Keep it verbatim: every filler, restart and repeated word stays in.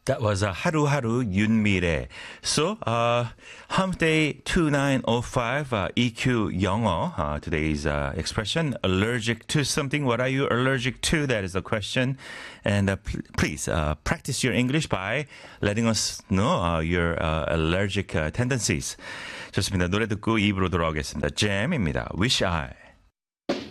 That was a 하루하루 윤미래. So, uh, hump day two nine oh five, uh, E Q 영어. Uh, today's uh, expression, allergic to something. What are you allergic to? That is the question. And uh, pl- please uh, practice your English by letting us know uh, your uh, allergic uh, tendencies. 좋습니다. 노래 듣고 입으로 돌아오겠습니다. 잼입니다. Wish I.